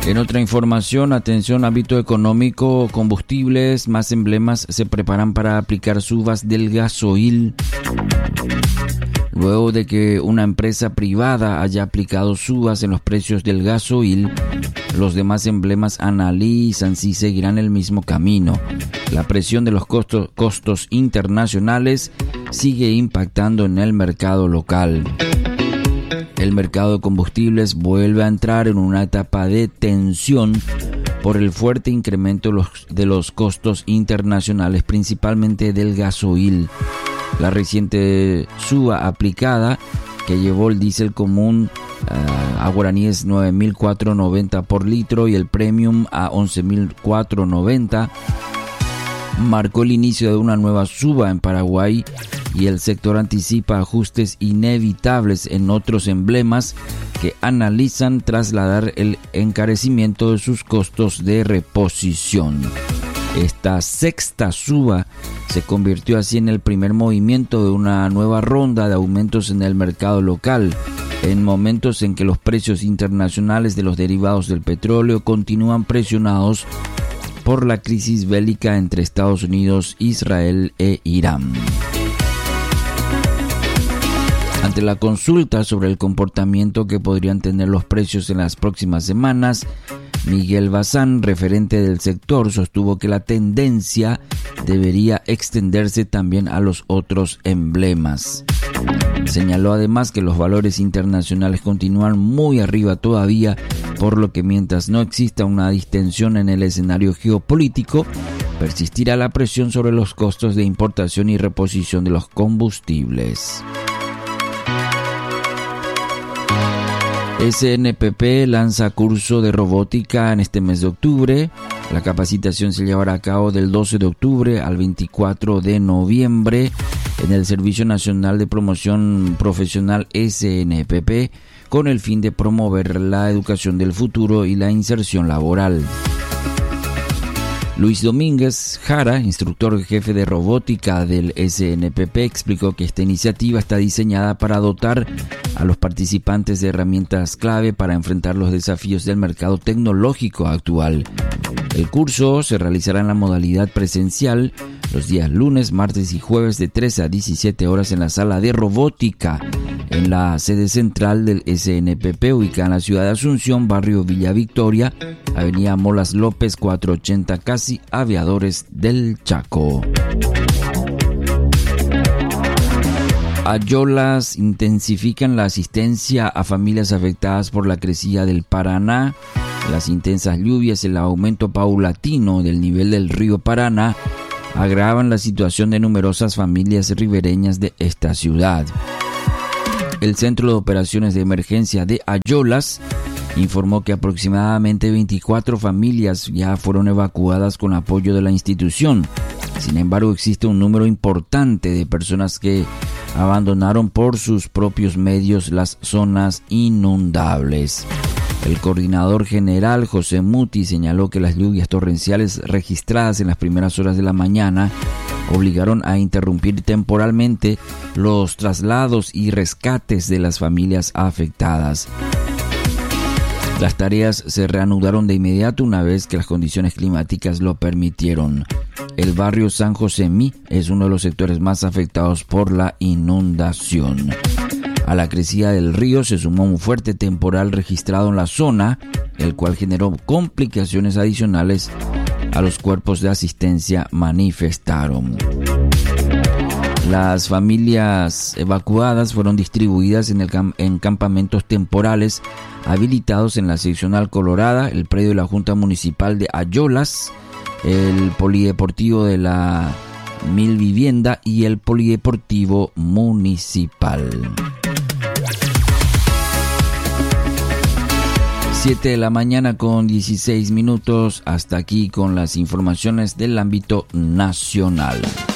En otra información, atención, ámbito económico, combustibles, más emblemas se preparan para aplicar subas del gasoil. Luego de que una empresa privada haya aplicado subas en los precios del gasoil, los demás emblemas analizan si seguirán el mismo camino. La presión de los costos internacionales sigue impactando en el mercado local. El mercado de combustibles vuelve a entrar en una etapa de tensión por el fuerte incremento de los costos internacionales, principalmente del gasoil. La reciente suba aplicada, que llevó el diésel común a guaraníes 9.490 por litro y el premium a 11.490, marcó el inicio de una nueva suba en Paraguay, y el sector anticipa ajustes inevitables en otros emblemas que analizan trasladar el encarecimiento de sus costos de reposición. Esta sexta suba se convirtió así en el primer movimiento de una nueva ronda de aumentos en el mercado local, en momentos en que los precios internacionales de los derivados del petróleo continúan presionados por la crisis bélica entre Estados Unidos, Israel e Irán. Ante la consulta sobre el comportamiento que podrían tener los precios en las próximas semanas, Miguel Bazán, referente del sector, sostuvo que la tendencia debería extenderse también a los otros emblemas. Señaló además que los valores internacionales continúan muy arriba todavía, por lo que mientras no exista una distensión en el escenario geopolítico, persistirá la presión sobre los costos de importación y reposición de los combustibles. SNPP lanza curso de robótica en este mes de octubre. La capacitación se llevará a cabo del 12 de octubre al 24 de noviembre en el Servicio Nacional de Promoción Profesional SNPP, con el fin de promover la educación del futuro y la inserción laboral. Luis Domínguez Jara, instructor jefe de robótica del SNPP, explicó que esta iniciativa está diseñada para dotar a los participantes de herramientas clave para enfrentar los desafíos del mercado tecnológico actual. El curso se realizará en la modalidad presencial los días lunes, martes y jueves de 13 a 17 horas en la sala de robótica, en la sede central del SNPP, ubicada en la ciudad de Asunción, barrio Villa Victoria, avenida Molas López 480, casi Aviadores del Chaco. Ayolas intensifican la asistencia a familias afectadas por la crecida del Paraná. Las intensas lluvias y el aumento paulatino del nivel del río Paraná agravan la situación de numerosas familias ribereñas de esta ciudad. El Centro de Operaciones de Emergencia de Ayolas informó que aproximadamente 24 familias ya fueron evacuadas con apoyo de la institución. Sin embargo, existe un número importante de personas que abandonaron por sus propios medios las zonas inundables. El coordinador general José Muti señaló que las lluvias torrenciales registradas en las primeras horas de la mañana obligaron a interrumpir temporalmente los traslados y rescates de las familias afectadas. Las tareas se reanudaron de inmediato una vez que las condiciones climáticas lo permitieron. El barrio San Josemí es uno de los sectores más afectados por la inundación. A la crecida del río se sumó un fuerte temporal registrado en la zona, el cual generó complicaciones adicionales a los cuerpos de asistencia, manifestaron. Las familias evacuadas fueron distribuidas en campamentos temporales habilitados en la seccional Colorada, el predio de la Junta Municipal de Ayolas, el polideportivo de la Mil Vivienda y el polideportivo municipal. 7 de la mañana con 16 minutos. Hasta aquí con las informaciones del ámbito nacional.